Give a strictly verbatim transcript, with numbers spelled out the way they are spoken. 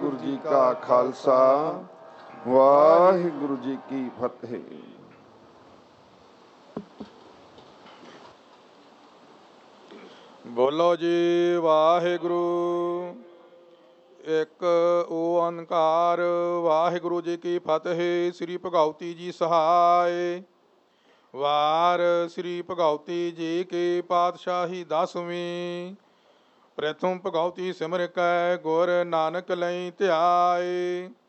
ਵਾਹਿਗੁਰੂ ਜੀ ਕਾ ਖਾਲਸਾ, ਵਾਹਿਗੁਰੂ ਜੀ ਕੀ ਫਤਿਹ। ਬੋਲੋ ਜੀ ਵਾਹਿਗੁਰੂ। ਇੱਕ ਓੰਕਾਰ। ਵਾਹਿਗੁਰੂ ਜੀ ਕੀ ਫਤਿਹ। ਸ੍ਰੀ ਭਗਉਤੀ ਜੀ ਸਹਾਇ। ਵਾਰ ਸ੍ਰੀ ਭਗਉਤੀ ਜੀ ਕੀ ਪਾਤਸ਼ਾਹੀ ਦਸਵੀਂ। ਪ੍ਰਥਮ ਭਗਉਤੀ ਸਿਮਰ ਕੈ ਗੁਰ ਨਾਨਕ ਲਈ ਧਿਆਏ।